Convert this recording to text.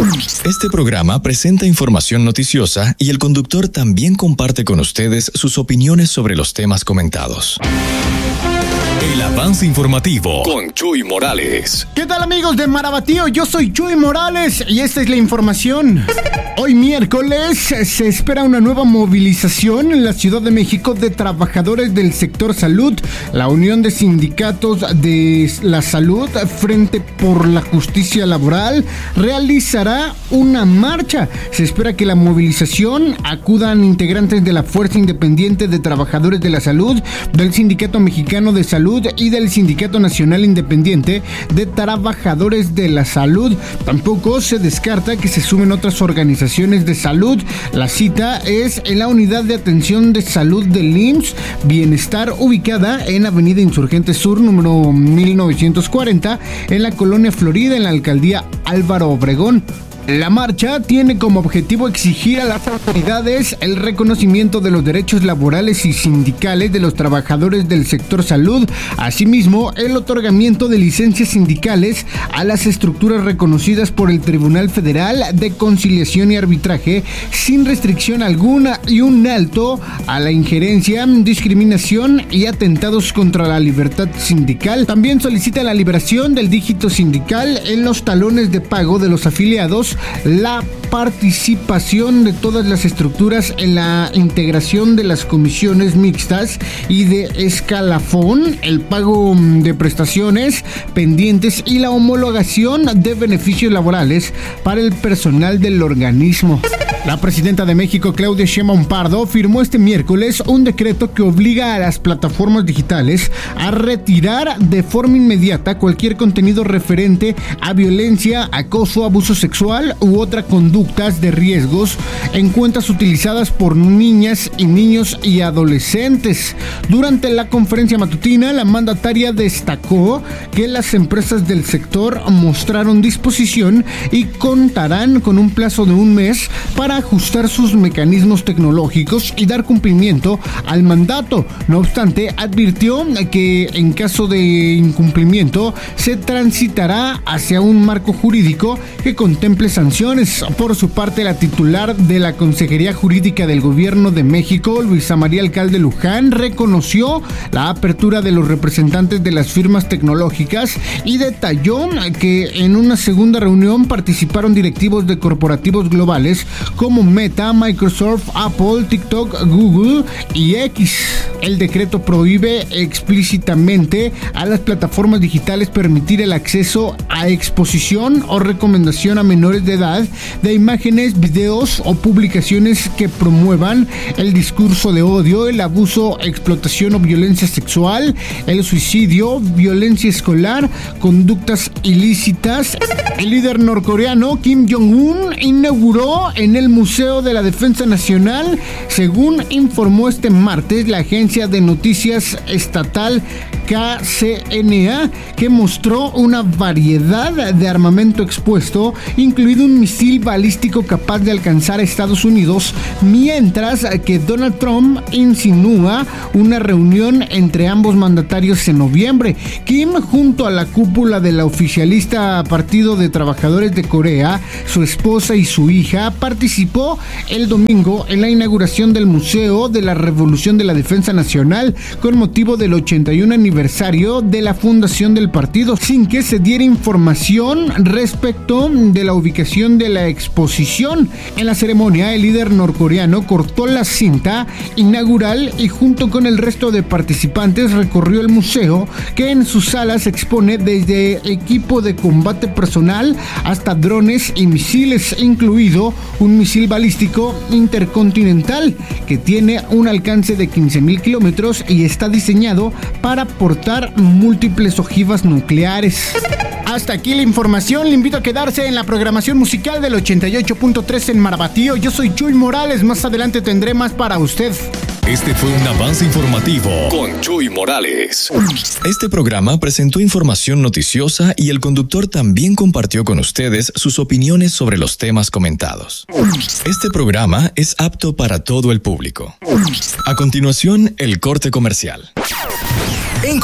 Este programa presenta información noticiosa y el conductor también comparte con ustedes sus opiniones sobre los temas comentados. El avance informativo con Chuy Morales. ¿Qué tal, amigos de Marabatío? Yo soy Chuy Morales y esta es la información. Hoy miércoles se espera una nueva movilización en la Ciudad de México de trabajadores del sector salud. La Unión de Sindicatos de la Salud, Frente por la Justicia Laboral, realizará una marcha. Se espera que la movilización acudan integrantes de la Fuerza Independiente de Trabajadores de la Salud, del Sindicato Mexicano de Salud y del Sindicato Nacional Independiente de Trabajadores de la Salud. Tampoco se descarta que se sumen otras organizaciones de salud. La cita es en la Unidad de Atención de Salud del IMSS Bienestar, ubicada en Avenida Insurgente Sur, número 1940, en la Colonia Florida, en la Alcaldía Álvaro Obregón. La marcha tiene como objetivo exigir a las autoridades el reconocimiento de los derechos laborales y sindicales de los trabajadores del sector salud, asimismo el otorgamiento de licencias sindicales a las estructuras reconocidas por el Tribunal Federal de Conciliación y Arbitraje sin restricción alguna y un alto a la injerencia, discriminación y atentados contra la libertad sindical. También solicita la liberación del dígito sindical en los talones de pago de los afiliados, la participación de todas las estructuras en la integración de las comisiones mixtas y de escalafón, el pago de prestaciones pendientes y la homologación de beneficios laborales para el personal del organismo. La presidenta de México, Claudia Sheinbaum Pardo, firmó este miércoles un decreto que obliga a las plataformas digitales a retirar de forma inmediata cualquier contenido referente a violencia, acoso, abuso sexual u otra conductas de riesgos en cuentas utilizadas por niñas y niños y adolescentes. Durante la conferencia matutina, la mandataria destacó que las empresas del sector mostraron disposición y contarán con un plazo de un mes para ajustar sus mecanismos tecnológicos y dar cumplimiento al mandato. No obstante, advirtió que en caso de incumplimiento se transitará hacia un marco jurídico que contemple sanciones. Por su parte, la titular de la Consejería Jurídica del Gobierno de México, Luisa María Alcalde Luján, reconoció la apertura de los representantes de las firmas tecnológicas y detalló que en una segunda reunión participaron directivos de corporativos globales como Meta, Microsoft, Apple, TikTok, Google y X. El decreto prohíbe explícitamente a las plataformas digitales permitir el acceso a exposición o recomendación a menores de edad de imágenes, videos o publicaciones que promuevan el discurso de odio, el abuso, explotación o violencia sexual, el suicidio, violencia escolar, conductas ilícitas. El líder norcoreano Kim Jong-un inauguró en el Museo de la Defensa Nacional, según informó este martes la agencia de noticias estatal KCNA, que mostró una variedad de armamento expuesto, incluido un misil balístico capaz de alcanzar a Estados Unidos, mientras que Donald Trump insinúa una reunión entre ambos mandatarios en noviembre. Kim, junto a la cúpula de la oficialista Partido de Trabajadores de Corea, su esposa y su hija, participó el domingo en la inauguración del Museo de la Revolución de la Defensa Nacional con motivo del 81 aniversario de la fundación del partido, sin que se diera información respecto de la ubicación de la exposición. En la ceremonia, el líder norcoreano cortó la cinta inaugural y junto con el resto de participantes recorrió el museo, que en sus salas expone desde equipo de combate personal hasta drones y misiles, incluido un misil balístico intercontinental que tiene un alcance de 15,000 kilómetros y está diseñado para portar múltiples ojivas nucleares. Hasta aquí la información. Le invito a quedarse en la programación musical del 88.3 en Marabatío. Yo soy Chuy Morales. Más adelante tendré más para usted. Este fue un avance informativo con Chuy Morales. Este programa presentó información noticiosa y el conductor también compartió con ustedes sus opiniones sobre los temas comentados. Este programa es apto para todo el público. A continuación, el corte comercial.